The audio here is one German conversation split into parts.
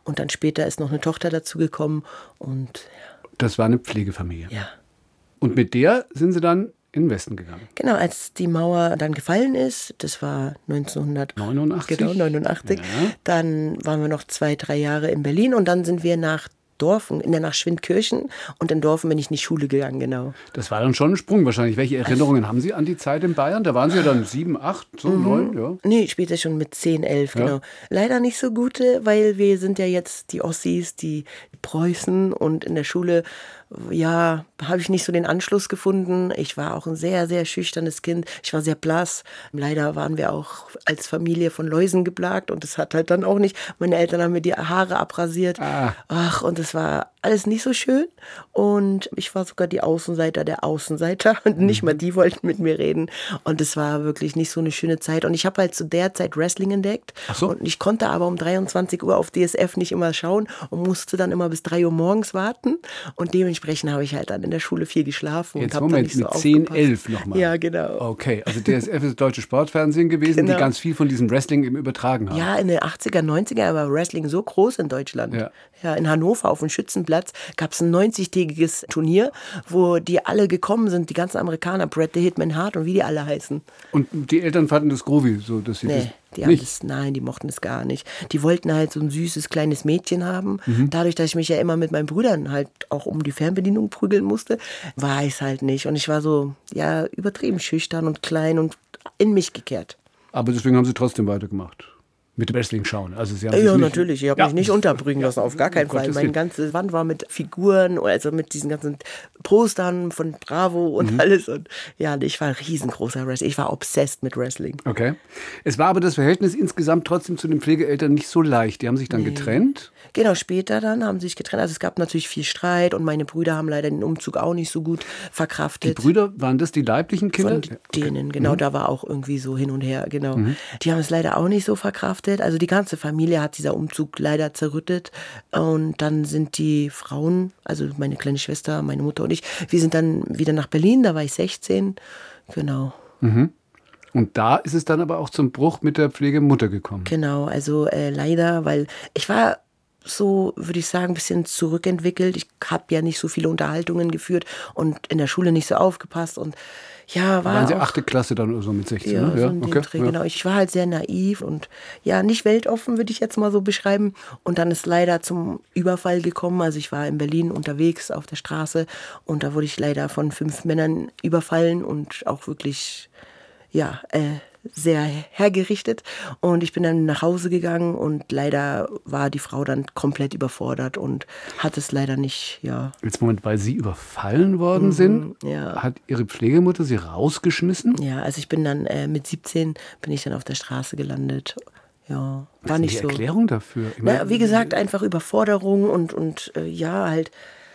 Und dann später ist noch eine Tochter dazu gekommen. Und das war eine Pflegefamilie. ja. Und mit der sind Sie dann in den Westen gegangen? Genau, als die Mauer dann gefallen ist, das war 1989, genau, 89, Ja. dann waren wir noch 2-3 Jahre in Berlin und dann sind wir nach Dorfen, nach Schwindkirchen, und in Dorfen bin ich in die Schule gegangen, genau. Das war dann schon ein Sprung wahrscheinlich. Welche Erinnerungen haben Sie an die Zeit in Bayern? Da waren Sie ja dann 7, 8, so 9, ja? Nee, später schon mit 10, 11, Ja. genau. Leider nicht so gute, weil wir sind ja jetzt die Ossis, die Preußen, und in der Schule, ja, habe ich nicht so den Anschluss gefunden. Ich war auch ein sehr, sehr schüchternes Kind. Ich war sehr blass. Leider waren wir auch als Familie von Läusen geplagt und das hat halt dann auch nicht. Meine Eltern haben mir die Haare abrasiert. Ach, und das war alles nicht so schön. Und ich war sogar die Außenseiter der Außenseiter und nicht mal die wollten mit mir reden. Und es war wirklich nicht so eine schöne Zeit. Und ich habe halt zu der Zeit Wrestling entdeckt. Ach so. Und ich konnte aber um 23 Uhr auf DSF nicht immer schauen und musste dann immer bis 3 Uhr morgens warten. Und dementsprechend habe ich halt dann in der Schule viel geschlafen. Jetzt und habe Moment, nicht so mit 10, aufgepasst. 11 nochmal. Ja, genau. Okay, also DSF ist das deutsche Sportfernsehen gewesen, Genau. die ganz viel von diesem Wrestling im Übertragen haben. Ja, in den 80er, 90er war Wrestling so groß in Deutschland. Ja. Ja, in Hannover auf dem Schützenplatz gab es ein 90-tägiges Turnier, wo die alle gekommen sind, die ganzen Amerikaner, Bret the Hitman Hart und wie die alle heißen. Und die Eltern fanden das groovy, so dass sie Nee, das die haben nicht. das, nein, die mochten es gar nicht. Die wollten halt so ein süßes kleines Mädchen haben. Mhm. Dadurch, dass ich mich ja immer mit meinen Brüdern halt auch um die Fernbedienung prügeln musste, war ich es halt nicht. Und ich war so, ja, übertrieben schüchtern und klein und in mich gekehrt. Aber deswegen haben sie trotzdem weitergemacht. Mit Wrestling schauen. Also sie haben sich Ja, nicht, natürlich. Ich habe mich nicht unterbringen lassen, auf gar keinen um Fall. Gottes Meine Willen. ganze Wand war mit Figuren, also mit diesen ganzen Postern von Bravo und alles. Und ja, ich war ein riesengroßer Wrestler. Ich war obsessed mit Wrestling. Okay. Es war aber das Verhältnis insgesamt trotzdem zu den Pflegeeltern nicht so leicht. Die haben sich dann getrennt. Genau, später dann haben sie sich getrennt. Also es gab natürlich viel Streit und meine Brüder haben leider den Umzug auch nicht so gut Die verkraftet. Brüder, waren das die leiblichen Kinder? Von denen, genau, da war auch irgendwie so hin und her, genau. Die haben es leider auch nicht so verkraftet. Also die ganze Familie hat dieser Umzug leider zerrüttet. Und dann sind die Frauen, also meine kleine Schwester, meine Mutter und ich, wir sind dann wieder nach Berlin, da war ich 16, genau. Und da ist es dann aber auch zum Bruch mit der Pflegemutter gekommen. Genau, also leider, weil ich war so, würde ich sagen, ein bisschen zurückentwickelt. Ich habe ja nicht so viele Unterhaltungen geführt und in der Schule nicht so aufgepasst und ja, war Waren Sie auch 8. Klasse dann oder so mit 16? ja, ne? so in dem Dreh, ja. genau. Ich war halt sehr naiv und ja, nicht weltoffen, würde ich jetzt mal so beschreiben. Und dann ist leider zum Überfall gekommen. Also ich war in Berlin unterwegs auf der Straße und da wurde ich leider von 5 Männern überfallen und auch wirklich, ja, sehr hergerichtet. Und ich bin dann nach Hause gegangen und leider war die Frau dann komplett überfordert und hat es leider nicht, ja. Jetzt Moment, weil Sie überfallen worden sind, ja. hat Ihre Pflegemutter Sie rausgeschmissen? Ja, also ich bin dann mit 17 bin ich dann auf der Straße gelandet. Ja, Was war ist nicht die so. Erklärung dafür? Ich Na, meine, wie gesagt, einfach Überforderung und ja, halt,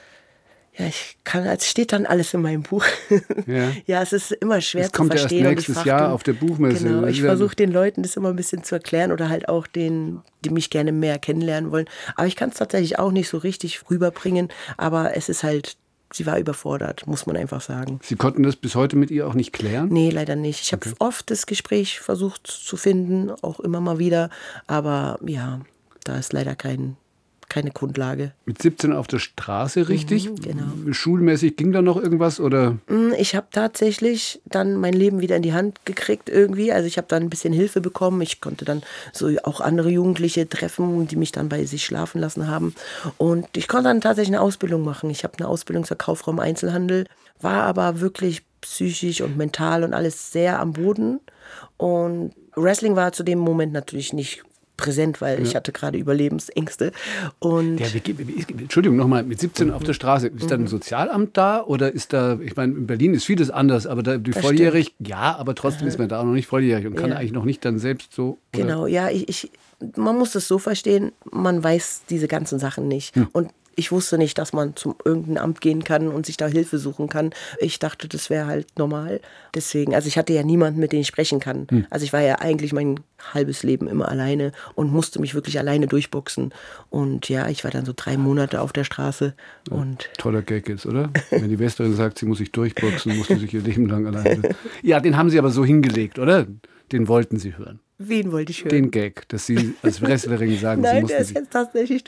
ja, es steht dann alles in meinem Buch. Ja. Ja, es ist immer schwer Es zu kommt ja erst verstehen. und nächstes ich Jahr frag auf der Buchmesse. Genau, Das ich ist ja- versuche den Leuten das immer ein bisschen zu erklären oder halt auch denen, die mich gerne mehr kennenlernen wollen. Aber ich kann es tatsächlich auch nicht so richtig rüberbringen. Aber es ist halt, sie war überfordert, muss man einfach sagen. Sie konnten das bis heute mit ihr auch nicht klären? Nee, leider nicht. Ich habe oft das Gespräch versucht zu finden, auch immer mal wieder. Aber ja, da ist leider keine Grundlage. Mit 17 auf der Straße, richtig? genau. Schulmäßig ging da noch irgendwas oder? Ich habe tatsächlich dann mein Leben wieder in die Hand gekriegt irgendwie. Also ich habe dann ein bisschen Hilfe bekommen. Ich konnte dann so auch andere Jugendliche treffen, die mich dann bei sich schlafen lassen haben. Und ich konnte dann tatsächlich eine Ausbildung machen. Ich habe eine Ausbildung zur Kauffrau im Einzelhandel, war aber wirklich psychisch und mental und alles sehr am Boden. Und Wrestling war zu dem Moment natürlich nicht präsent, weil ich hatte gerade Überlebensängste. Und Ja, Entschuldigung, nochmal, mit 17 auf der Straße, ist da ein Sozialamt da oder ist da, ich meine, in Berlin ist vieles anders, aber da, die Das volljährig, ja, aber trotzdem ist man da auch noch nicht volljährig und kann Ja. eigentlich noch nicht dann selbst so. Oder? Genau, ja, man muss es so verstehen, man weiß diese ganzen Sachen nicht. Und ich wusste nicht, dass man zum irgendein Amt gehen kann und sich da Hilfe suchen kann. Ich dachte, das wäre halt normal. Deswegen, also ich hatte ja niemanden, mit dem ich sprechen kann. Also ich war ja eigentlich mein halbes Leben immer alleine und musste mich wirklich alleine durchboxen. Und ja, ich war dann so 3 Monate auf der Straße. Und Toller Gag ist, oder? Wenn die Westerin sagt, sie muss sich durchboxen, muss sie sich ihr Leben lang alleine. Ja, den haben Sie aber so hingelegt, oder? Den wollten Sie hören. wen wollte ich hören? Den Gag, dass Sie als Wrestlerin sagen, Sie Nein, mussten der ist sich jetzt tatsächlich